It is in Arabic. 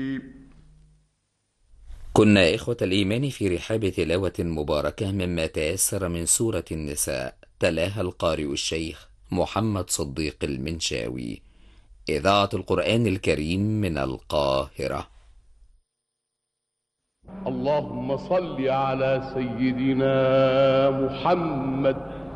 كنا إخوة الإيمان في رحاب تلاوة مباركة مما تيسر من سورة النساء، تلاها القارئ الشيخ محمد صديق المنشاوي. إذاعة القرآن الكريم من القاهرة. اللهم صل على سيدنا محمد